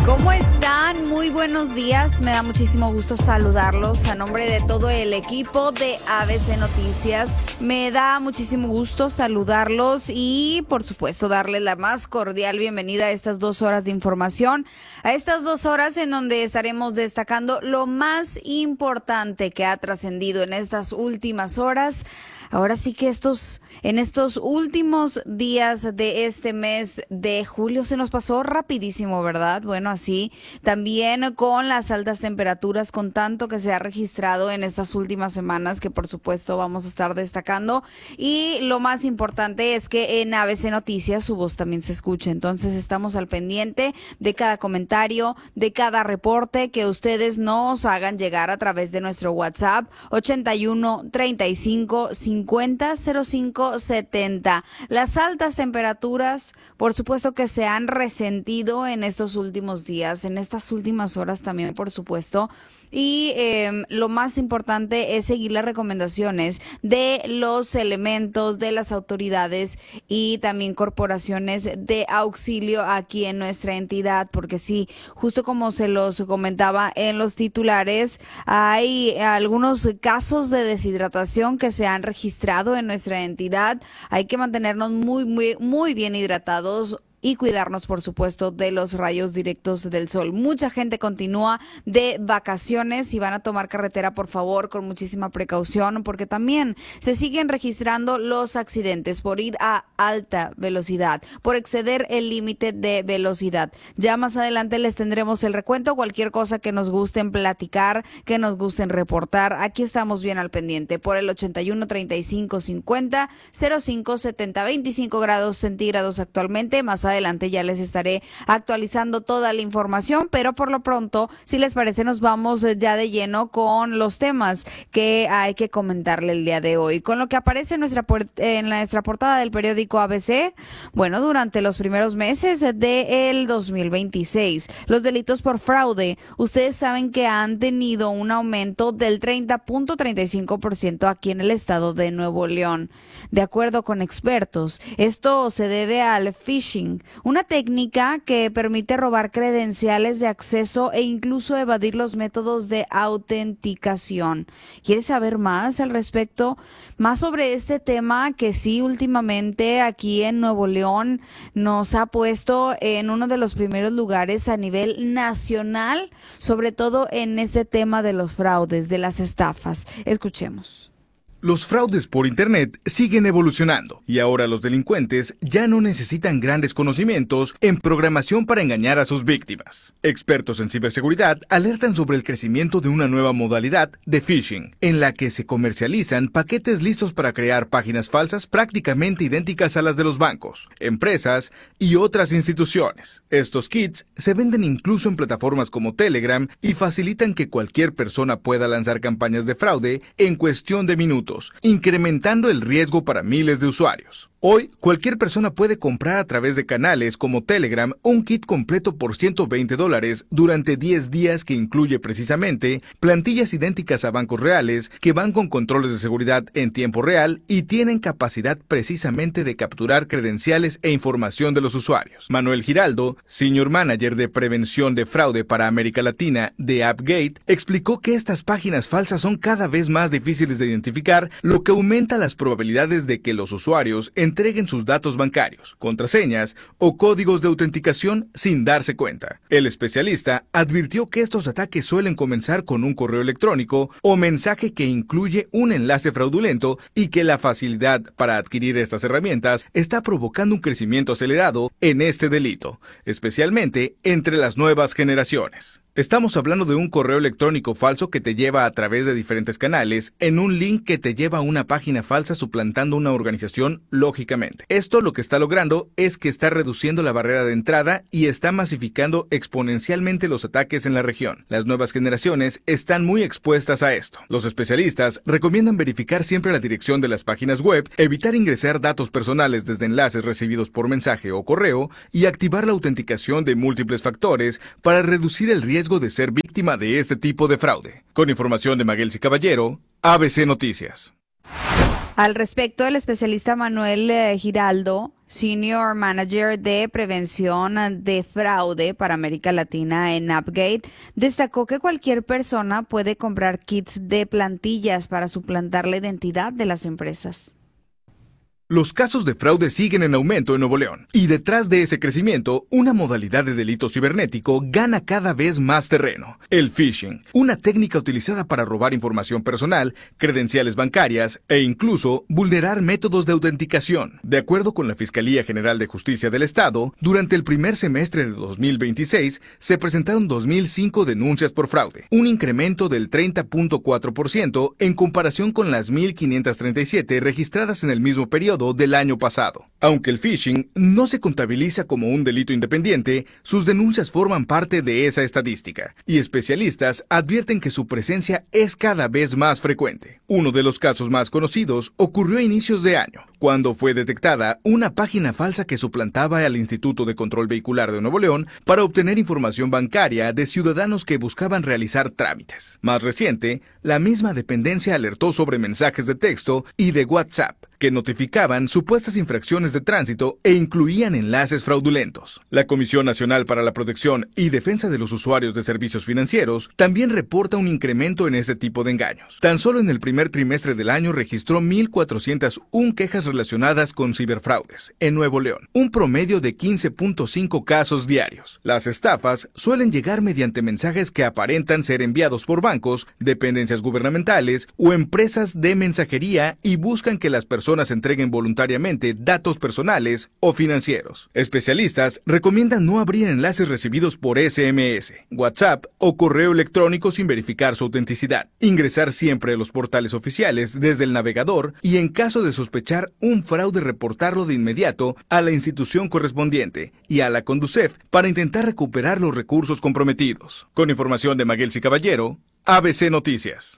¿Cómo están? Muy buenos días. Me da muchísimo gusto saludarlos a nombre de todo el equipo de ABC Noticias. Me da muchísimo gusto saludarlos y, por supuesto, darles la más cordial bienvenida a estas 2 horas de información, a estas 2 horas en donde estaremos destacando lo más importante que ha trascendido en estas últimas horas. Ahora sí que en estos últimos días de este mes de julio se nos pasó rapidísimo, ¿verdad? Bueno, así también con las altas temperaturas, con tanto que se ha registrado en estas últimas semanas, que por supuesto vamos a estar destacando. Y lo más importante es que en ABC Noticias su voz también se escucha. Entonces estamos al pendiente de cada comentario, de cada reporte que ustedes nos hagan llegar a través de nuestro WhatsApp 81 35 50 05 70. Las altas temperaturas, por supuesto que se han resentido en estos últimos días, en estas últimas horas también, por supuesto. Y lo más importante es seguir las recomendaciones de los elementos, de las autoridades y también corporaciones de auxilio aquí en nuestra entidad, porque sí, justo como se los comentaba en los titulares, hay algunos casos de deshidratación que se han registrado en nuestra entidad. Hay que mantenernos muy bien hidratados y cuidarnos, por supuesto, de los rayos directos del sol. Mucha gente continúa de vacaciones. Si van a tomar carretera, por favor, con muchísima precaución, porque también se siguen registrando los accidentes por ir a alta velocidad, por exceder el límite de velocidad. Ya más adelante les tendremos el recuento, cualquier cosa que nos gusten platicar, que nos gusten reportar. Aquí estamos bien al pendiente por el 81 35 50 05 70, 25 grados centígrados actualmente. Más adelante ya les estaré actualizando toda la información, pero por lo pronto, si les parece, nos vamos ya de lleno con los temas que hay que comentarle el día de hoy. Con lo que aparece en nuestra portada del periódico ABC, bueno, durante los primeros meses del 2026, los delitos por fraude, ustedes saben que han tenido un aumento del 30.35% aquí en el estado de Nuevo León. De acuerdo con expertos, esto se debe al phishing, una técnica que permite robar credenciales de acceso e incluso evadir los métodos de autenticación. ¿Quieres saber más al respecto? Más sobre este tema que sí últimamente aquí en Nuevo León nos ha puesto en uno de los primeros lugares a nivel nacional, sobre todo en este tema de los fraudes, de las estafas. Escuchemos. Los fraudes por Internet siguen evolucionando y ahora los delincuentes ya no necesitan grandes conocimientos en programación para engañar a sus víctimas. Expertos en ciberseguridad alertan sobre el crecimiento de una nueva modalidad de phishing, en la que se comercializan paquetes listos para crear páginas falsas prácticamente idénticas a las de los bancos, empresas y otras instituciones. Estos kits se venden incluso en plataformas como Telegram y facilitan que cualquier persona pueda lanzar campañas de fraude en cuestión de minutos, incrementando el riesgo para miles de usuarios. Hoy, cualquier persona puede comprar a través de canales como Telegram un kit completo por $120 durante 10 días que incluye precisamente plantillas idénticas a bancos reales que van con controles de seguridad en tiempo real y tienen capacidad precisamente de capturar credenciales e información de los usuarios. Manuel Giraldo, Senior Manager de Prevención de Fraude para América Latina de AppGate, explicó que estas páginas falsas son cada vez más difíciles de identificar, lo que aumenta las probabilidades de que los usuarios entreguen sus datos bancarios, contraseñas o códigos de autenticación sin darse cuenta. El especialista advirtió que estos ataques suelen comenzar con un correo electrónico o mensaje que incluye un enlace fraudulento y que la facilidad para adquirir estas herramientas está provocando un crecimiento acelerado en este delito, especialmente entre las nuevas generaciones. Estamos hablando de un correo electrónico falso que te lleva a través de diferentes canales en un link que te lleva a una página falsa suplantando una organización lógicamente. Esto lo que está logrando es que está reduciendo la barrera de entrada y está masificando exponencialmente los ataques en la región. Las nuevas generaciones están muy expuestas a esto. Los especialistas recomiendan verificar siempre la dirección de las páginas web, evitar ingresar datos personales desde enlaces recibidos por mensaje o correo y activar la autenticación de múltiples factores para reducir el riesgo de ser víctima de este tipo de fraude. Con información de Maguelsi Caballero, ABC Noticias. Al respecto, el especialista Manuel Giraldo, Senior Manager de Prevención de Fraude para América Latina en Appgate, destacó que cualquier persona puede comprar kits de plantillas para suplantar la identidad de las empresas. Los casos de fraude siguen en aumento en Nuevo León, y detrás de ese crecimiento, una modalidad de delito cibernético gana cada vez más terreno: el phishing, una técnica utilizada para robar información personal, credenciales bancarias e incluso vulnerar métodos de autenticación. De acuerdo con la Fiscalía General de Justicia del Estado, durante el primer semestre de 2026 se presentaron 2.005 denuncias por fraude, un incremento del 30.4% en comparación con las 1.537 registradas en el mismo periodo del año pasado. Aunque el phishing no se contabiliza como un delito independiente, sus denuncias forman parte de esa estadística, y especialistas advierten que su presencia es cada vez más frecuente. Uno de los casos más conocidos ocurrió a inicios de año, cuando fue detectada una página falsa que suplantaba al Instituto de Control Vehicular de Nuevo León para obtener información bancaria de ciudadanos que buscaban realizar trámites. Más reciente, la misma dependencia alertó sobre mensajes de texto y de WhatsApp que notificaban supuestas infracciones de tránsito e incluían enlaces fraudulentos. La Comisión Nacional para la Protección y Defensa de los Usuarios de Servicios Financieros también reporta un incremento en este tipo de engaños. Tan solo en el primer trimestre del año registró 1.401 quejas relacionadas con ciberfraudes en Nuevo León, un promedio de 15.5 casos diarios. Las estafas suelen llegar mediante mensajes que aparentan ser enviados por bancos, dependencias gubernamentales o empresas de mensajería y buscan que las personas entreguen voluntariamente datos personales o financieros. Especialistas recomiendan no abrir enlaces recibidos por SMS, WhatsApp o correo electrónico sin verificar su autenticidad. Ingresar siempre a los portales oficiales desde el navegador y, en caso de sospechar un fraude, reportarlo de inmediato a la institución correspondiente y a la Conducef para intentar recuperar los recursos comprometidos. Con información de Maguelsi Caballero, ABC Noticias.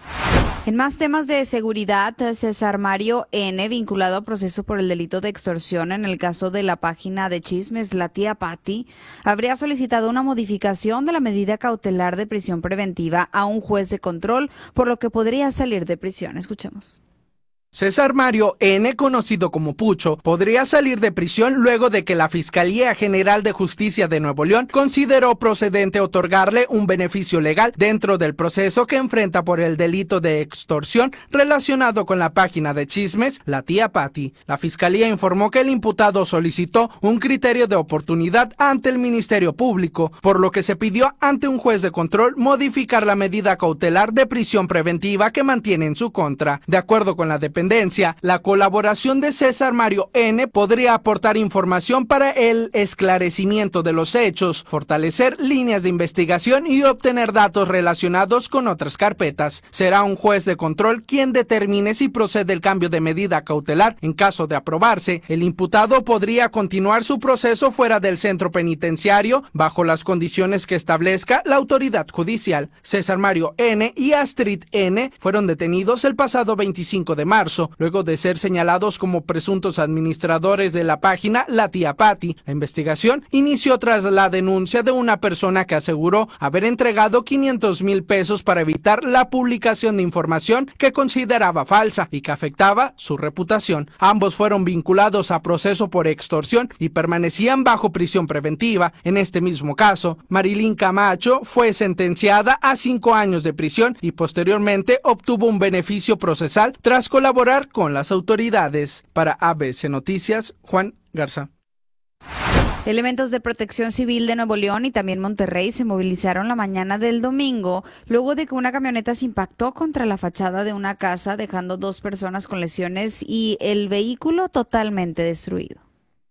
En más temas de seguridad, César Mario N., vinculado a proceso por el delito de extorsión en el caso de la página de chismes La Tía Pati, habría solicitado una modificación de la medida cautelar de prisión preventiva a un juez de control, por lo que podría salir de prisión. Escuchemos. César Mario N., conocido como Pucho, podría salir de prisión luego de que la Fiscalía General de Justicia de Nuevo León consideró procedente otorgarle un beneficio legal dentro del proceso que enfrenta por el delito de extorsión relacionado con la página de chismes La Tía Pati. La Fiscalía informó que el imputado solicitó un criterio de oportunidad ante el Ministerio Público, por lo que se pidió ante un juez de control modificar la medida cautelar de prisión preventiva que mantiene en su contra. De acuerdo con la dependencia, la colaboración de César Mario N. podría aportar información para el esclarecimiento de los hechos, fortalecer líneas de investigación y obtener datos relacionados con otras carpetas. Será un juez de control quien determine si procede el cambio de medida cautelar. En caso de aprobarse, el imputado podría continuar su proceso fuera del centro penitenciario bajo las condiciones que establezca la autoridad judicial. César Mario N. y Astrid N. fueron detenidos el pasado 25 de marzo. Luego de ser señalados como presuntos administradores de la página La Tía Pati. La investigación inició tras la denuncia de una persona que aseguró haber entregado 500,000 pesos para evitar la publicación de información que consideraba falsa y que afectaba su reputación. Ambos fueron vinculados a proceso por extorsión y permanecían bajo prisión preventiva. En este mismo caso, Marilyn Camacho fue sentenciada a 5 años de prisión y posteriormente obtuvo un beneficio procesal tras colaborar con las autoridades. Para ABC Noticias, Juan Garza. Elementos de Protección Civil de Nuevo León y también Monterrey se movilizaron la mañana del domingo luego de que una camioneta se impactó contra la fachada de una casa, dejando 2 personas con lesiones y el vehículo totalmente destruido.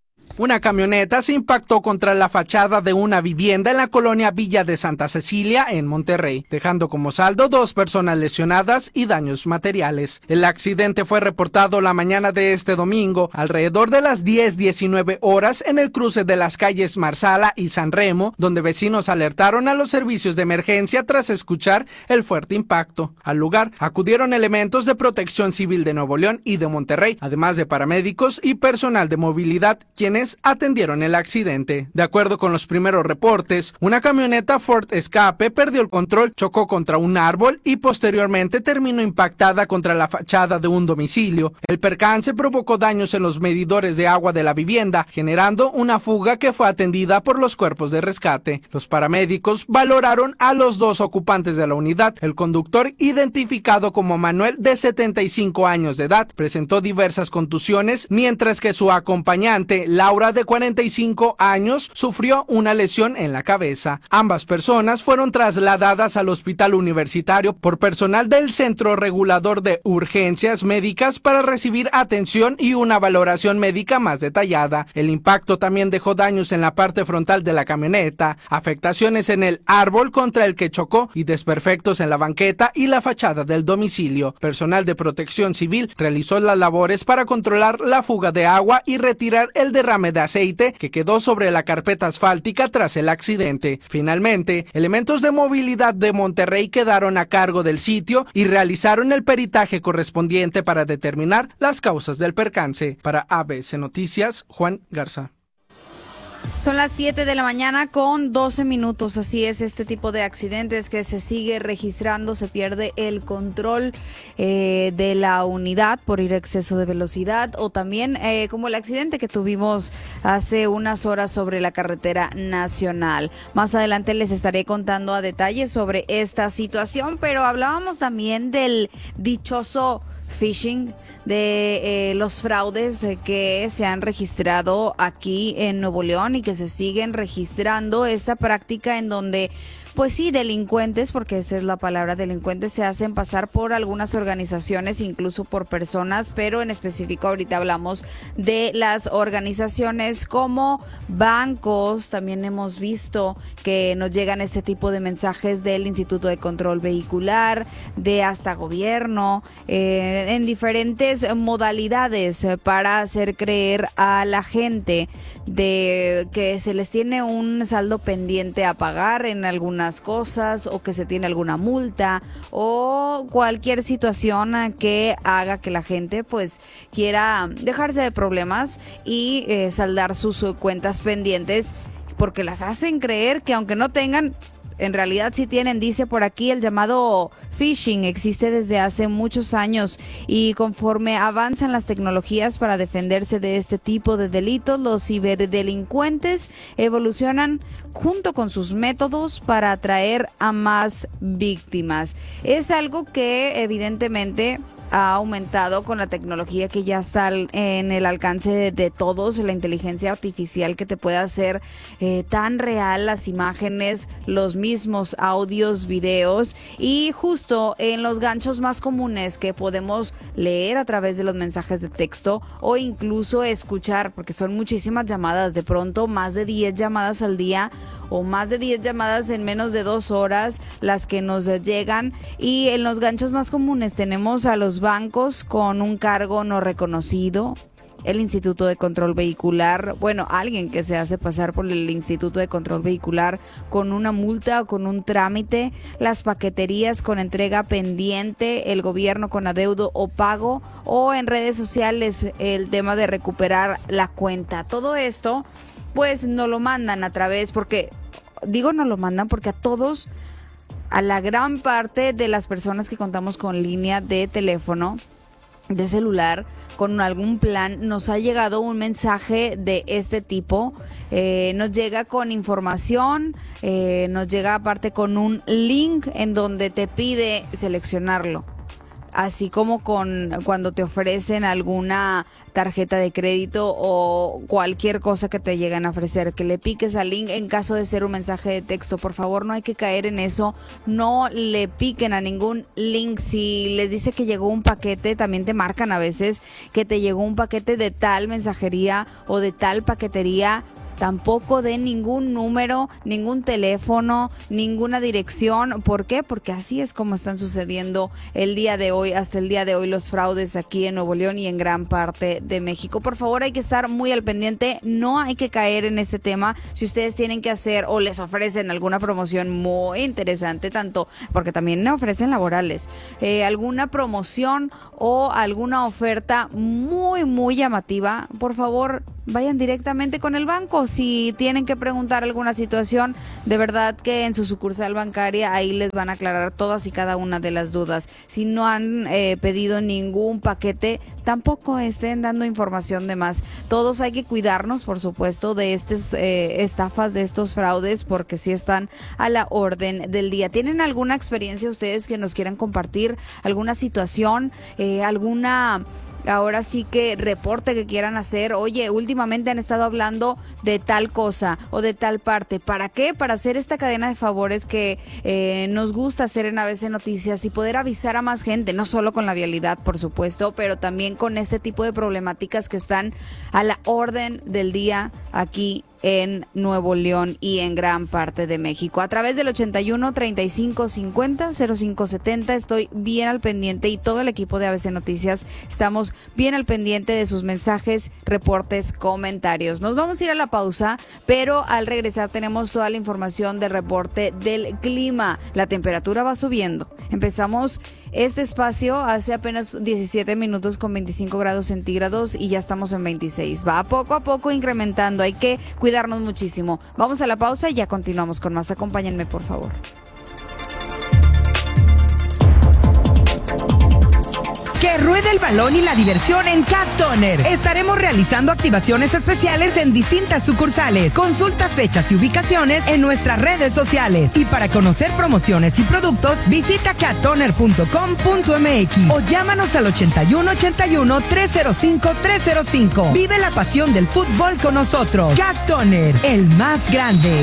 Una camioneta se impactó contra la fachada de una vivienda en la colonia Villa de Santa Cecilia, en Monterrey, dejando como saldo 2 personas lesionadas y daños materiales. El accidente fue reportado la mañana de este domingo, alrededor de las 10:19 horas, en el cruce de las calles Marsala y San Remo, donde vecinos alertaron a los servicios de emergencia tras escuchar el fuerte impacto. Al lugar acudieron elementos de Protección Civil de Nuevo León y de Monterrey, además de paramédicos y personal de movilidad, quienes quienes atendieron el accidente. De acuerdo con los primeros reportes, una camioneta Ford Escape perdió el control, chocó contra un árbol y posteriormente terminó impactada contra la fachada de un domicilio. El percance provocó daños en los medidores de agua de la vivienda, generando una fuga que fue atendida por los cuerpos de rescate. Los paramédicos valoraron a los dos ocupantes de la unidad. El conductor, identificado como Manuel, de 75 años de edad, presentó diversas contusiones, mientras que su acompañante, Laura, de 45 años, sufrió una lesión en la cabeza. Ambas personas fueron trasladadas al hospital universitario por personal del Centro Regulador de Urgencias Médicas para recibir atención y una valoración médica más detallada. El impacto también dejó daños en la parte frontal de la camioneta, afectaciones en el árbol contra el que chocó y desperfectos en la banqueta y la fachada del domicilio. Personal de Protección Civil realizó las labores para controlar la fuga de agua y retirar el derrame de aceite que quedó sobre la carpeta asfáltica tras el accidente. Finalmente, elementos de movilidad de Monterrey quedaron a cargo del sitio y realizaron el peritaje correspondiente para determinar las causas del percance. Para ABC Noticias, Juan Garza. Son las 7 de la mañana con 12 minutos. Así es, este tipo de accidentes que se sigue registrando, se pierde el control de la unidad por ir a exceso de velocidad, o también como el accidente que tuvimos hace unas horas sobre la carretera nacional. Más adelante les estaré contando a detalle sobre esta situación, pero hablábamos también del dichoso phishing, de los fraudes que se han registrado aquí en Nuevo León y que se siguen registrando. Esta práctica en donde, pues sí, delincuentes, porque esa es la palabra, delincuentes, se hacen pasar por algunas organizaciones, incluso por personas, pero en específico ahorita hablamos de las organizaciones como bancos. También hemos visto que nos llegan este tipo de mensajes del Instituto de Control Vehicular, de hasta gobierno, en diferentes modalidades para hacer creer a la gente de que se les tiene un saldo pendiente a pagar en algunas cosas, o que se tiene alguna multa, o cualquier situación que haga que la gente pues quiera dejarse de problemas y saldar sus cuentas pendientes, porque las hacen creer que aunque no tengan, en realidad sí tienen. Dice por aquí, el llamado phishing existe desde hace muchos años y conforme avanzan las tecnologías para defenderse de este tipo de delitos, los ciberdelincuentes evolucionan junto con sus métodos para atraer a más víctimas. Es algo que evidentemente ha aumentado con la tecnología que ya está en el alcance de todos, la inteligencia artificial que te puede hacer tan real las imágenes, los mismos audios, videos, y justo en los ganchos más comunes que podemos leer a través de los mensajes de texto o incluso escuchar, porque son muchísimas llamadas, de pronto más de 10 llamadas al día o más de 10 llamadas en menos de 2 horas las que nos llegan. Y en los ganchos más comunes tenemos a los bancos con un cargo no reconocido, el Instituto de Control Vehicular, bueno, alguien que se hace pasar por el Instituto de Control Vehicular con una multa o con un trámite, las paqueterías con entrega pendiente, el gobierno con adeudo o pago, o en redes sociales el tema de recuperar la cuenta. Todo esto pues no lo mandan a través, porque digo no lo mandan porque a todos, a la gran parte de las personas que contamos con línea de teléfono, de celular, con algún plan, nos ha llegado un mensaje de este tipo. Nos llega con información, nos llega aparte con un link en donde te pide seleccionarlo, así como cuando te ofrecen alguna tarjeta de crédito o cualquier cosa que te lleguen a ofrecer, que le piques al link en caso de ser un mensaje de texto. Por favor, no hay que caer en eso, no le piquen a ningún link. Si les dice que llegó un paquete, también te marcan a veces que te llegó un paquete de tal mensajería o de tal paquetería. Tampoco den ningún número, ningún teléfono, ninguna dirección. ¿Por qué? Porque así es como están sucediendo el día de hoy, hasta el día de hoy, los fraudes aquí en Nuevo León y en gran parte de México. Por favor, hay que estar muy al pendiente, no hay que caer en este tema. Si ustedes tienen que hacer o les ofrecen alguna promoción muy interesante, tanto porque también ofrecen laborales, alguna promoción o alguna oferta muy, muy llamativa, por favor, vayan directamente con el banco. Si tienen que preguntar alguna situación, de verdad que en su sucursal bancaria ahí les van a aclarar todas y cada una de las dudas. Si no han pedido ningún paquete, tampoco estén dando información de más. Todos hay que cuidarnos, por supuesto, de estas estafas, de estos fraudes, porque sí están a la orden del día. ¿Tienen alguna experiencia ustedes que nos quieran compartir? ¿Alguna situación? ¿Alguna... ahora sí que reporte que quieran hacer? Oye, últimamente han estado hablando de tal cosa o de tal parte. ¿Para qué? Para hacer esta cadena de favores que nos gusta hacer en ABC Noticias y poder avisar a más gente, no solo con la vialidad, por supuesto, pero también con este tipo de problemáticas que están a la orden del día aquí en Nuevo León y en gran parte de México. A través del 81 35 50 05 70 estoy bien al pendiente, y todo el equipo de ABC Noticias estamos bien al pendiente de sus mensajes, reportes, comentarios. Nos vamos a ir a la pausa, pero al regresar tenemos toda la información del reporte del clima. La temperatura va subiendo. Empezamos este espacio hace apenas 17 minutos con 25 grados centígrados y ya estamos en 26. Va poco a poco incrementando. Hay que cuidarnos muchísimo. Vamos a la pausa y ya continuamos con más. Acompáñenme, por favor. Que ruede el balón y la diversión en Cat Toner. Estaremos realizando activaciones especiales en distintas sucursales. Consulta fechas y ubicaciones en nuestras redes sociales. Y para conocer promociones y productos, visita cattoner.com.mx o llámanos al 8181-305-305. Vive la pasión del fútbol con nosotros. Cat Toner, el más grande.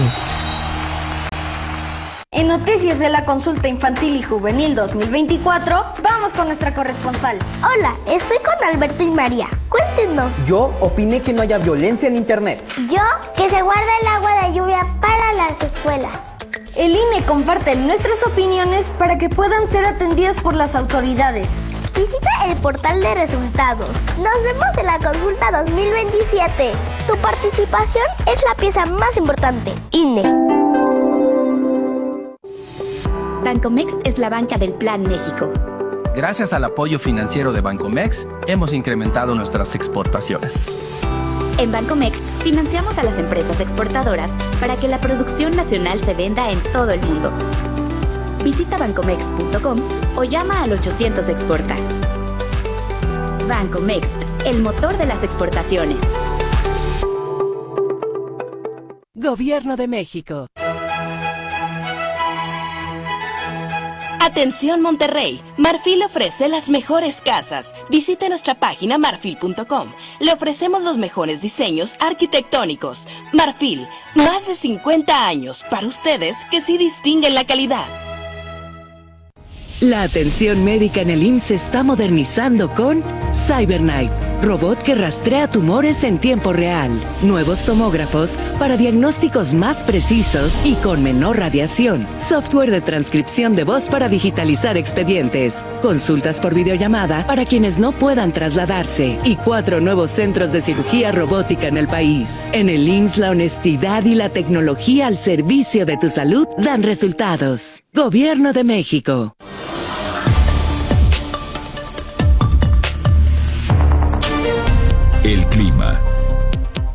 En Noticias de la Consulta Infantil y Juvenil 2024, vamos con nuestra corresponsal. Hola, estoy con Alberto y María. Cuéntenos. Yo opiné que no haya violencia en internet. Yo, que se guarde el agua de lluvia para las escuelas. El INE comparte nuestras opiniones para que puedan ser atendidas por las autoridades. Visita el portal de resultados. Nos vemos en la consulta 2027. Tu participación es la pieza más importante. INE. Bancomext es la banca del Plan México. Gracias al apoyo financiero de Bancomext, hemos incrementado nuestras exportaciones. En Bancomext financiamos a las empresas exportadoras para que la producción nacional se venda en todo el mundo. Visita bancomext.com o llama al 800 Exporta. Bancomext, el motor de las exportaciones. Gobierno de México. Atención Monterrey, Marfil ofrece las mejores casas. Visite nuestra página marfil.com. Le ofrecemos los mejores diseños arquitectónicos. Marfil, más de 50 años para ustedes que sí distinguen la calidad. La atención médica en el IMSS se está modernizando con CyberKnife, robot que rastrea tumores en tiempo real. Nuevos tomógrafos para diagnósticos más precisos y con menor radiación. Software de transcripción de voz para digitalizar expedientes. Consultas por videollamada para quienes no puedan trasladarse. Y 4 nuevos centros de cirugía robótica en el país. En el IMSS, la honestidad y la tecnología al servicio de tu salud dan resultados. Gobierno de México.